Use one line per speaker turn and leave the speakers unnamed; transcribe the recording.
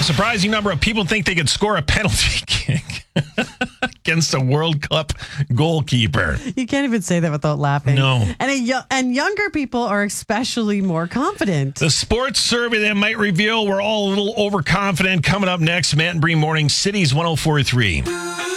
A surprising number of people think they could score a penalty kick against a World Cup goalkeeper.
You can't even say that without laughing.
No.
And younger people are especially more confident.
The sports survey that might reveal we're all a little overconfident coming up next. Matt and Bree Morning, Cities 104.3.